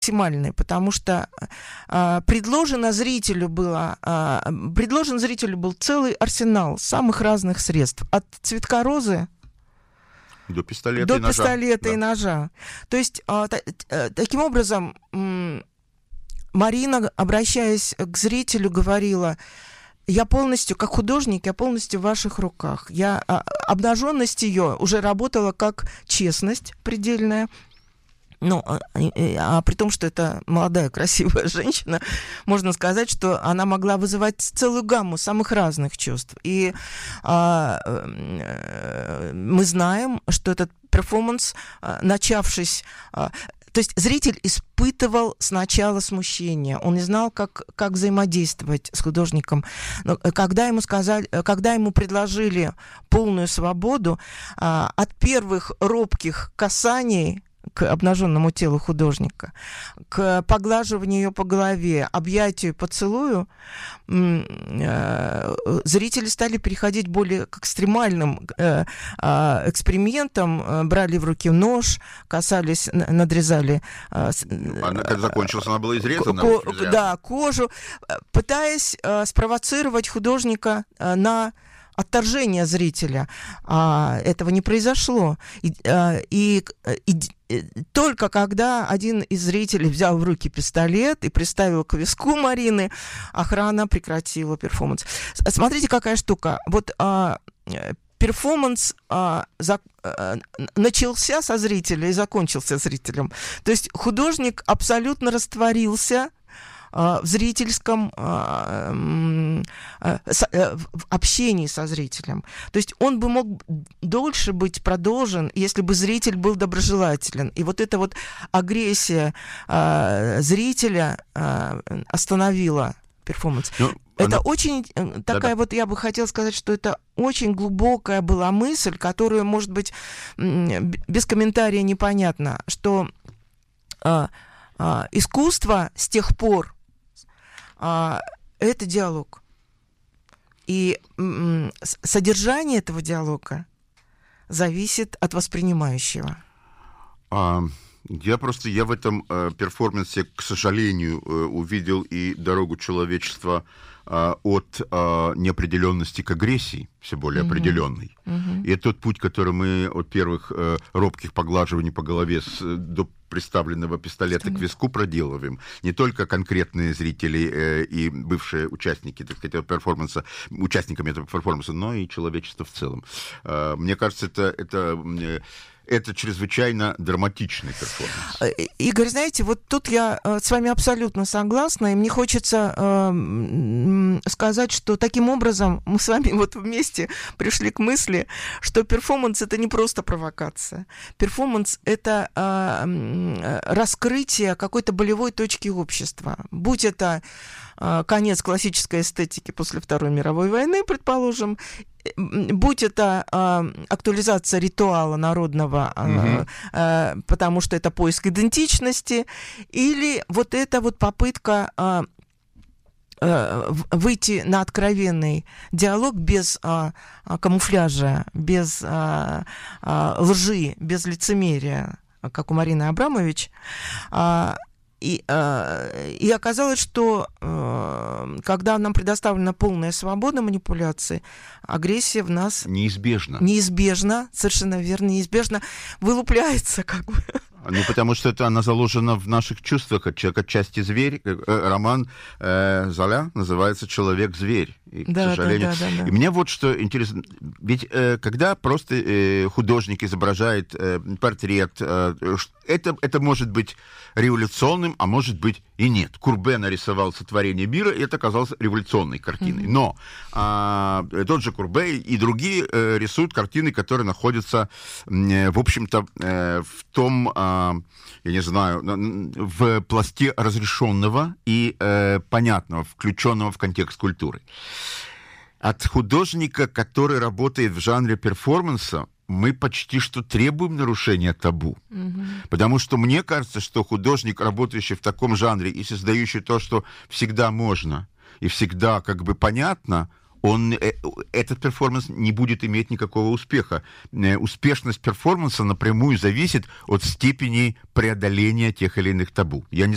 максимальный, потому что предложен зрителю был целый арсенал самых разных средств. От цветка розы до пистолета, и ножа. То есть, таким образом, Марина, обращаясь к зрителю, говорила: я полностью, как художник, я полностью в ваших руках. Обнаженность ее уже работала как честность предельная. Ну, при том, что это молодая, красивая женщина, можно сказать, что она могла вызывать целую гамму самых разных чувств. И мы знаем, что этот перформанс, начавшись... То есть зритель испытывал сначала смущение, он не знал, как взаимодействовать с художником. Но когда ему предложили полную свободу, от первых робких касаний к обнаженному телу художника, к поглаживанию ее по голове, объятию, поцелую, зрители стали переходить более к экстремальным экспериментам, брали в руки нож, касались, надрезали. Когда закончилась, она была изрезана. Да, кожу, пытаясь спровоцировать художника на отторжение зрителя. Этого не произошло. И только когда один из зрителей взял в руки пистолет и приставил к виску Марины, охрана прекратила перформанс. Смотрите, какая штука. Вот перформанс начался со зрителя и закончился зрителем. То есть художник абсолютно растворился в зрительском в общении со зрителем. То есть он бы мог дольше быть продолжен, если бы зритель был доброжелателен. И вот эта вот агрессия зрителя остановила перформанс. Это очень такая вот, я бы хотела сказать, что это очень глубокая была мысль, которую, может быть, без комментария непонятно, что искусство с тех пор это диалог. И содержание этого диалога зависит от воспринимающего. Я в этом перформансе, к сожалению, увидел и дорогу человечества от неопределенности к агрессии, все более определенной. И это тот путь, который мы от первых робких поглаживаний по голове до приставленного пистолета к виску проделываем. Не только конкретные зрители и бывшие участники, так сказать, этого перформанса, участниками этого перформанса, но и человечество в целом. Мне кажется, это чрезвычайно драматичный перформанс. Игорь, знаете, вот тут я с вами абсолютно согласна, и мне хочется сказать, что таким образом мы с вами вот вместе пришли к мысли, что перформанс — это не просто провокация. Перформанс — это раскрытие какой-то болевой точки общества. Будь это конец классической эстетики после Второй мировой войны, предположим, будь это актуализация ритуала народного, потому что это поиск идентичности, или вот эта вот попытка выйти на откровенный диалог без камуфляжа, без лжи, без лицемерия, как у Марины Абрамович. И оказалось, что когда нам предоставлена полная свобода манипуляции, агрессия в нас неизбежно, совершенно верно, неизбежно вылупляется как бы. Ну, потому что она заложена в наших чувствах, человек отчасти зверь. Роман Золя называется «Человек-зверь». И, к сожалению. Да. И мне вот что интересно. Ведь когда просто художник изображает портрет, это может быть революционным, а может быть и нет. Курбе нарисовал «Сотворение мира», и это оказалось революционной картиной. Но тот же Курбе и другие рисуют картины, которые находятся, в общем-то, в том, я не знаю, в пласте разрешенного и понятного, включенного в контекст культуры. От художника, который работает в жанре перформанса, мы почти что требуем нарушения табу. Потому что мне кажется, что художник, работающий в таком жанре и создающий то, что всегда можно и всегда как бы понятно, этот перформанс не будет иметь никакого успеха. Успешность перформанса напрямую зависит от степени преодоления тех или иных табу. Я не